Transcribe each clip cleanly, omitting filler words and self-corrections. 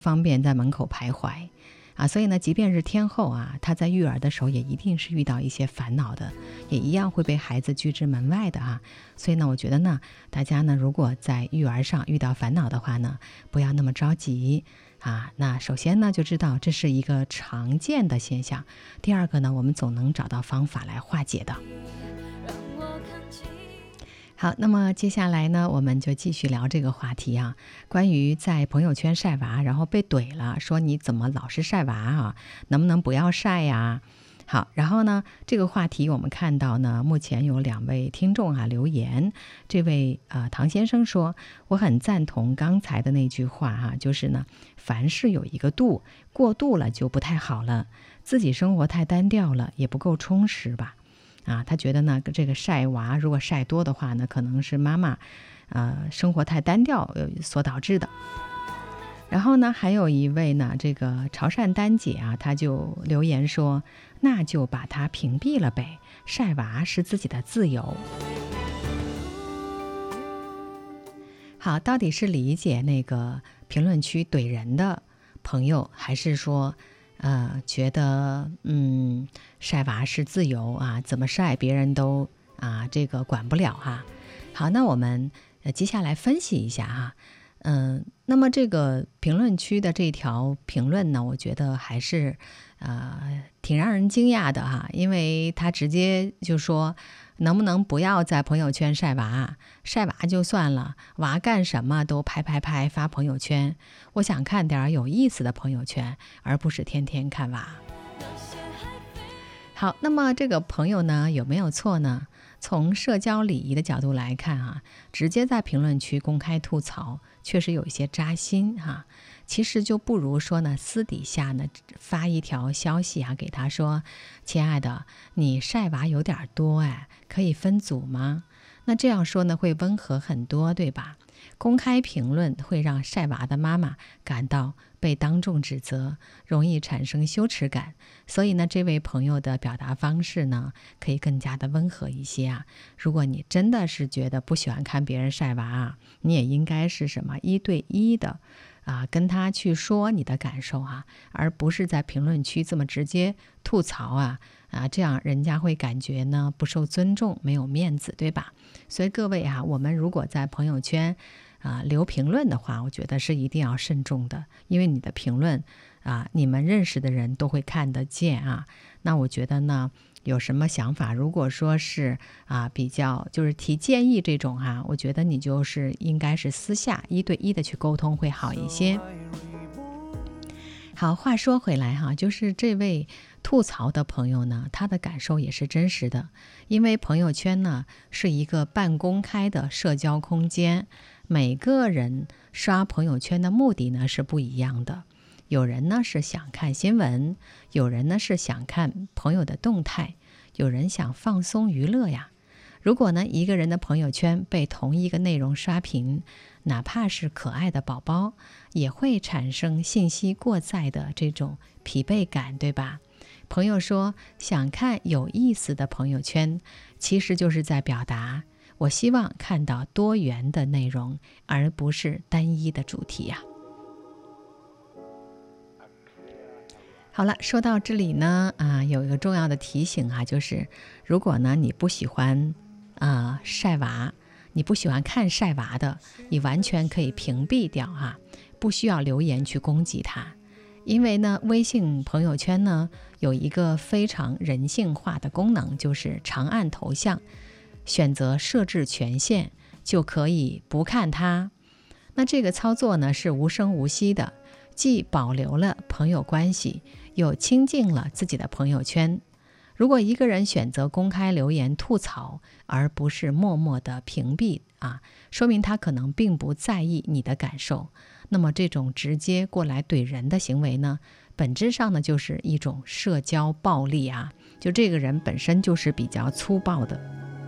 方便在门口徘徊所以呢，即便是天后她在育儿的时候也一定是遇到一些烦恼的，也一样会被孩子拒之门外的所以呢，我觉得呢，大家呢如果在育儿上遇到烦恼的话呢，不要那么着急那首先呢就知道这是一个常见的现象，第二个呢，我们总能找到方法来化解的。好，那么接下来呢，我们就继续聊这个话题关于在朋友圈晒娃，然后被怼了，说你怎么老是晒娃能不能不要晒呀？好，然后呢，这个话题我们看到呢，目前有2位听众留言。这位唐先生说，我很赞同刚才的那句话就是呢，凡事有一个度，过度了就不太好了，自己生活太单调了，也不够充实吧。他觉得呢，这个晒娃如果晒多的话呢，可能是妈妈生活太单调所导致的。然后呢，还有一位呢，这个潮汕丹姐她就留言说，那就把她屏蔽了呗，晒娃是自己的自由。好，到底是理解那个评论区怼人的朋友，还是说觉得晒娃是自由怎么晒别人都这个管不了好，那我们接下来分析一下那么这个评论区的这条评论呢，我觉得还是挺让人惊讶的因为他直接就说，能不能不要在朋友圈晒娃，晒娃就算了，娃干什么都拍发朋友圈，我想看点有意思的朋友圈，而不是天天看娃。好，那么这个朋友呢有没有错呢？从社交礼仪的角度来看直接在评论区公开吐槽确实有一些扎心其实就不如说呢，私底下呢发一条消息给他说，亲爱的，你晒娃有点多可以分组吗？那这样说呢会温和很多，对吧？公开评论会让晒娃的妈妈感到被当众指责，容易产生羞耻感，所以呢，这位朋友的表达方式呢，可以更加的温和一些如果你真的是觉得不喜欢看别人晒娃你也应该是什么1对1的跟他去说你的感受而不是在评论区这么直接吐槽这样人家会感觉呢不受尊重，没有面子，对吧？所以各位我们如果在朋友圈留评论的话，我觉得是一定要慎重的，因为你的评论你们认识的人都会看得见那我觉得呢，有什么想法，如果说是比较就是提建议这种我觉得你就是应该是私下1对1的去沟通会好一些。好，话说回来就是这位吐槽的朋友呢，他的感受也是真实的，因为朋友圈呢是一个半公开的社交空间，每个人刷朋友圈的目的呢是不一样的，有人呢是想看新闻，有人呢是想看朋友的动态，有人想放松娱乐如果呢一个人的朋友圈被同一个内容刷屏，哪怕是可爱的宝宝，也会产生信息过载的这种疲惫感，对吧？朋友说想看有意思的朋友圈，其实就是在表达我希望看到多元的内容，而不是单一的主题好了，说到这里呢有一个重要的提醒就是如果呢你不喜欢晒娃，你不喜欢看晒娃的，你完全可以屏蔽掉不需要留言去攻击他。因为呢微信朋友圈呢有一个非常人性化的功能，就是长按头像，选择设置权限，就可以不看它。那这个操作呢是无声无息的，既保留了朋友关系，又清净了自己的朋友圈。如果一个人选择公开留言吐槽，而不是默默的屏蔽说明他可能并不在意你的感受。那么这种直接过来怼人的行为呢，本质上呢就是一种社交暴力就这个人本身就是比较粗暴的。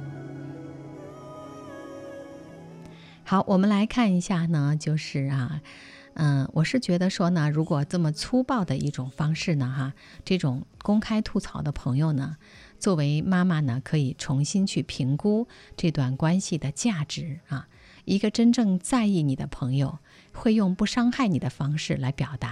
好，我们来看一下呢，就是我是觉得说呢，如果这么粗暴的一种方式呢这种公开吐槽的朋友呢，作为妈妈呢，可以重新去评估这段关系的价值一个真正在意你的朋友， 会用不伤害你的方式来表达。